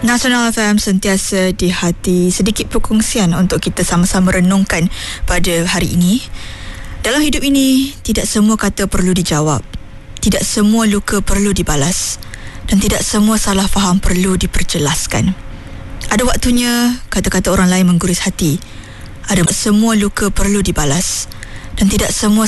Nasional FM sentiasa di hati. Sedikit perkongsian untuk kita sama-sama renungkan pada hari ini. Dalam hidup ini, tidak semua kata perlu dijawab. Tidak semua luka perlu dibalas. Dan tidak semua salah faham perlu diperjelaskan. Ada waktunya kata-kata orang lain mengguris hati. Ada semua luka perlu dibalas. Dan tidak semua